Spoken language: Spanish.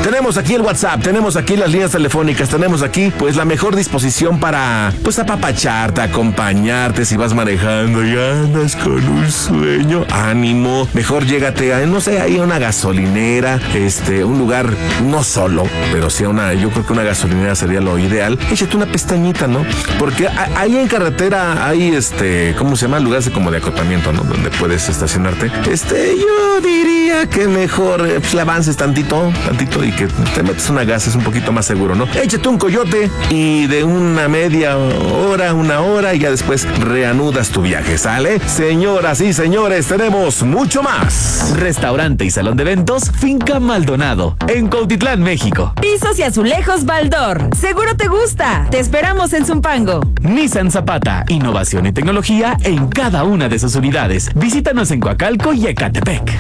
Tenemos aquí el WhatsApp, tenemos aquí las líneas telefónicas, tenemos aquí pues la mejor disposición para pues apapacharte, acompañarte si vas manejando y andas con un sueño. Ánimo, mejor llégate a, no sé, ahí a una gasolinera, un lugar no solo, pero sí yo creo que una gasolinera sería lo ideal. Échate una pestañita, ¿no? Porque ahí en carretera hay ¿cómo se llama? Lugares como de acotamiento, ¿no? Donde puedes estacionarte. Yo diría que mejor pues le avances tantito y que te metes una gas, es un poquito más seguro, ¿no? Échate un coyote y de una media hora, una hora y ya después reanudas tu viaje, ¿sale? Señoras y señores, tenemos mucho más. Restaurante y salón de eventos Finca Maldonado, en Cuautitlán, México. Pisos y azulejos Baldor. Seguro te gusta. Te esperamos en Zumpango. Nissan Zapata, innovación y tecnología en cada una de sus unidades. Visítanos en Coacalco y Ecatepec.